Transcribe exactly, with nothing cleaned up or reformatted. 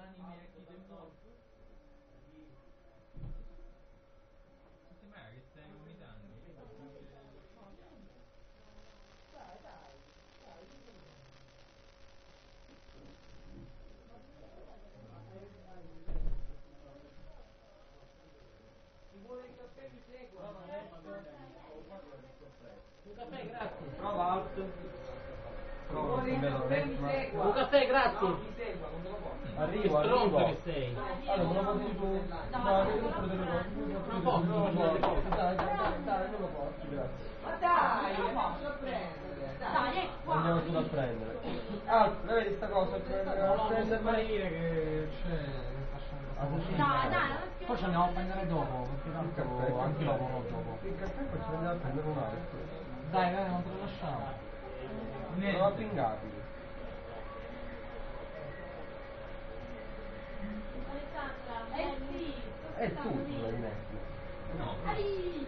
Sembra che stai vomitando. Un caffè, grazie. Prova alto. Prova Un caffè, grazie. Arrivo, Stronzo arrivo. che sei. Allora, me lo porti tu. No, che tu delle cose. Non posso, non Dai, posso. dai, dai, dai, non lo porti, grazie. Ma dai, lo posso prendere. Dai, è qua. Andiamo solo a prendere. Ah, la vedi sta cosa? Prendere, No, no, non prendere, puoi dire che c'è. Dai, dai, non Poi ci andiamo a prendere dopo, perché il tanto caffè. anche lavoro dopo. Il caffè poi ci andiamo a prendere un altro. Dai, dai, non te lo lasciamo. Prova a pingarli. Alessandra, eh sì. È tutto il Netflix. No. Ai!